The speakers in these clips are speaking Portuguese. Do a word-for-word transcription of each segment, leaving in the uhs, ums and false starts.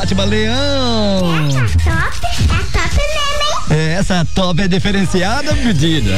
Fátima Leão. Essa top é top mesmo, hein? Essa top é diferenciada, pedida.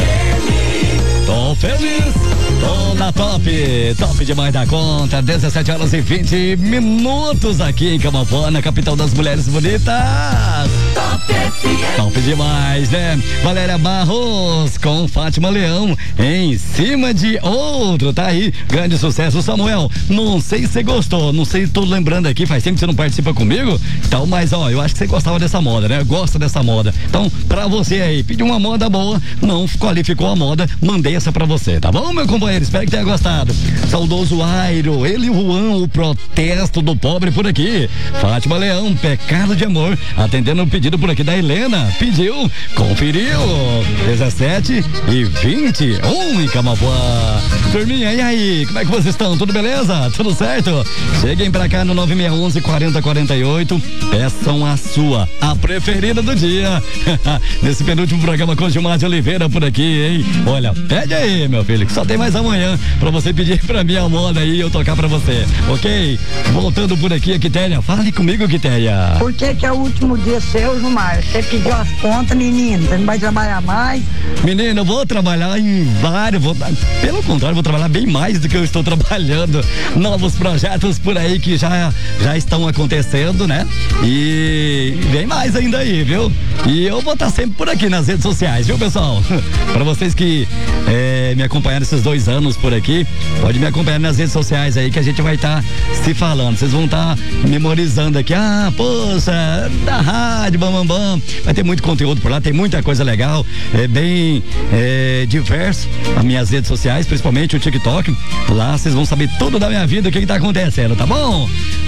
Tô feliz, tô na top, top demais da conta, dezessete horas e vinte minutos aqui em Camapuã, na capital das mulheres bonitas. Top, top demais, né? Valéria Barros com Fátima Leão em cima de outro, tá aí, grande sucesso. Samuel, não sei se você gostou, não sei, tô lembrando aqui, faz tempo que você não participa comigo, então, mas ó, eu acho que você gostava dessa moda, né? Gosta dessa moda, então, pra você aí, pediu uma moda boa, não qualificou a moda, mandei essa pra você, tá bom, meu companheiro? Espero que tenha gostado. Saudoso Airo, ele e o Juan, o protesto do pobre por aqui. Fátima Leão, pecado de amor, atendendo o pedido por aqui da Helena, pediu, conferiu, dezessete e vinte e um em Camapuã. Turminha, e aí, como é que vocês estão? Tudo beleza? Tudo certo? Cheguem pra cá no nove seis um um, quatro zero quatro oito, peçam a sua, a preferida do dia. Nesse penúltimo programa com Gilmar de Oliveira por aqui, hein? Olha, pede aí, meu filho, que só tem mais amanhã pra você pedir pra mim a moda aí e eu tocar pra você, ok? Voltando por aqui, a Quitéria, fale comigo, Quitéria. Por que que é o último dia seu, Gilmar? Você pediu as contas, menino, você não vai trabalhar mais? Menino, eu vou trabalhar em vários, vou, pelo contrário, vou trabalhar bem mais do que eu estou trabalhando. Novos projetos por aí que já, já estão acontecendo, né? E vem mais ainda aí, viu? E eu vou estar sempre por aqui nas redes sociais, viu, pessoal? Pra vocês que é, me acompanharam esses dois anos por aqui, pode me acompanhar nas redes sociais aí que a gente vai estar tá se falando. Vocês vão estar tá memorizando aqui, ah, poxa, da rádio, bam, bam, bam. Vai ter muito conteúdo por lá, tem muita coisa legal, é bem é, diverso. As minhas redes sociais, principalmente o TikTok, lá vocês vão saber tudo da minha vida, o que que tá acontecendo, tá bom?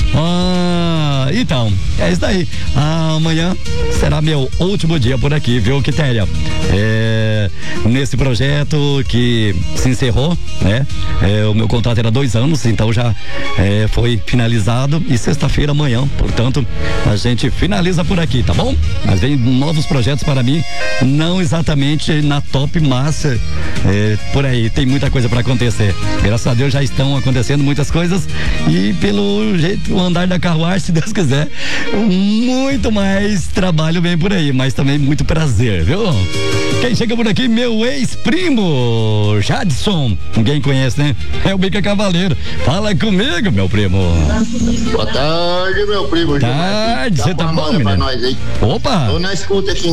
Ah, então, é isso daí. Ah, amanhã será meu último dia por aqui, viu, Quitéria? É, nesse projeto que se encerrou, né? É, o meu contrato era dois anos, então já é, foi finalizado e sexta-feira amanhã, portanto, a gente finaliza por aqui, tá bom? Mas vem novos projetos para mim, não exatamente na top, mas é, por aí tem muita coisa para acontecer. Graças a Deus já estão acontecendo muitas coisas e pelo jeito, o andar da carruagem, se Deus quiser, muito mais trabalho vem por aí, mas também muito prazer, viu? Quem chega por aqui, meu ex-primo, Jadson. Ninguém conhece, né? É o Bica Cavaleiro. Fala comigo, meu primo. Boa tarde, meu primo. Tarde, você tá bom, menino? Nós, Opa! Tô na escuta aqui